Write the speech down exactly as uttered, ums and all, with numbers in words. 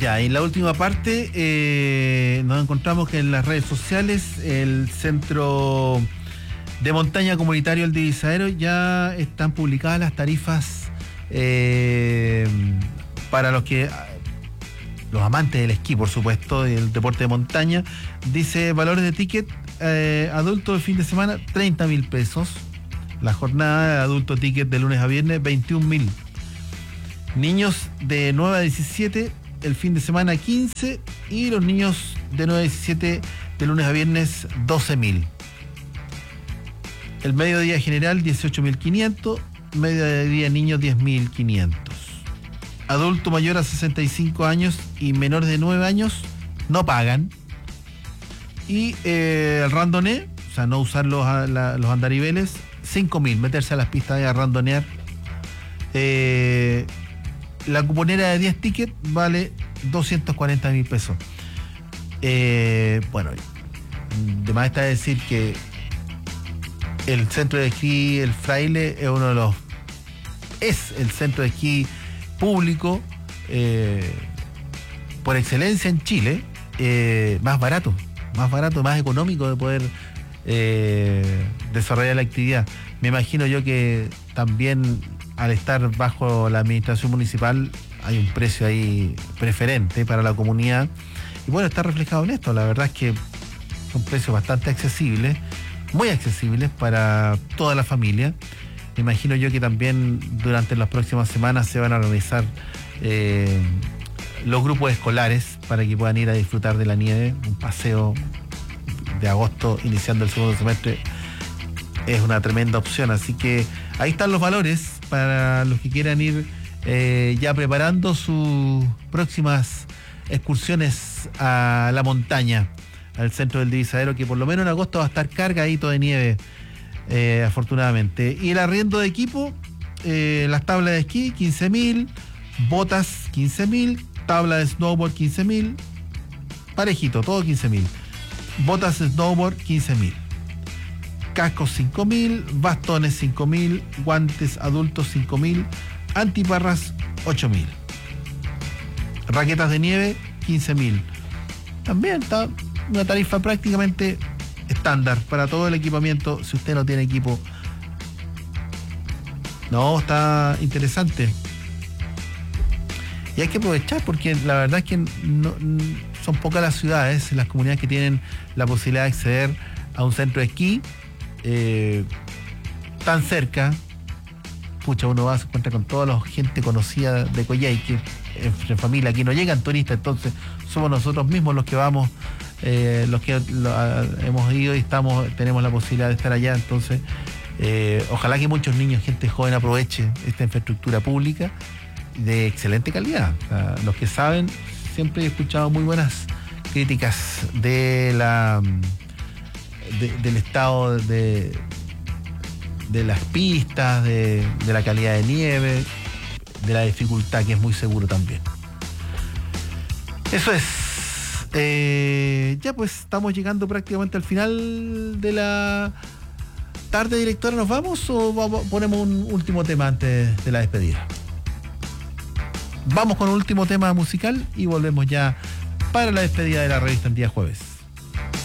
Ya, y en la última parte eh, nos encontramos que en las redes sociales el Centro de Montaña Comunitario El Divisadero ya están publicadas las tarifas eh, para los que los amantes del esquí, por supuesto, del deporte de montaña. Dice valores de ticket eh, adulto de fin de semana treinta mil pesos, la jornada de adulto ticket de lunes a viernes veintiún mil, niños de nueve a diecisiete el fin de semana quince, y los niños de nueve a diecisiete de lunes a viernes doce mil. El mediodía general dieciocho mil quinientos, mediodía niños diez mil quinientos. Adulto mayor a sesenta y cinco años y menores de nueve años no pagan. Y eh, el randoné, o sea, no usar los, la, los andariveles, cinco mil, meterse a las pistas y a randonear. Eh, la cuponera de diez tickets vale doscientos cuarenta mil pesos. Eh, bueno, de más está decir que el centro de esquí El Fraile es uno de los es el centro de esquí público eh, por excelencia en Chile, eh, más barato, más barato, más económico de poder eh, desarrollar la actividad. Me imagino yo que también al estar bajo la administración municipal hay un precio ahí preferente para la comunidad, y bueno, está reflejado en esto. La verdad es que son precios bastante accesibles, muy accesibles para toda la familia. Me imagino yo que también durante las próximas semanas se van a organizar eh, los grupos escolares para que puedan ir a disfrutar de la nieve. Un paseo de agosto iniciando el segundo semestre es una tremenda opción, así que ahí están los valores para los que quieran ir eh, ya preparando sus próximas excursiones a la montaña, al centro del Divisadero, que por lo menos en agosto va a estar cargadito de nieve, eh, afortunadamente. Y el arriendo de equipo, eh, las tablas de esquí quince mil, botas quince mil, tabla de snowboard quince mil, parejito, todo quince mil, botas de snowboard quince mil, cascos cinco mil, bastones cinco mil, guantes adultos cinco mil, antiparras ocho mil, raquetas de nieve quince mil. También está una tarifa prácticamente estándar para todo el equipamiento. Si usted no tiene equipo, no, está interesante. Y hay que aprovechar, porque la verdad es que no, son pocas las ciudades, las comunidades que tienen la posibilidad de acceder a un centro de esquí eh, tan cerca. Pucha, uno va, se encuentra con toda la gente conocida de Coyhaique, en familia. Aquí no llegan turistas, entonces somos nosotros mismos los que vamos, eh, los que lo, hemos ido y estamos, tenemos la posibilidad de estar allá. Entonces eh, ojalá que muchos niños, gente joven, aproveche esta infraestructura pública de excelente calidad. O sea, los que saben, siempre he escuchado muy buenas críticas de la de, del estado de de las pistas, de, de la calidad de nieve, de la dificultad, que es muy seguro también. Eso es. Eh, ya pues, estamos llegando prácticamente al final de la tarde, directora. ¿Nos vamos o vamos, ponemos un último tema antes de la despedida? Vamos con un último tema musical y volvemos ya para la despedida de la revista en día jueves.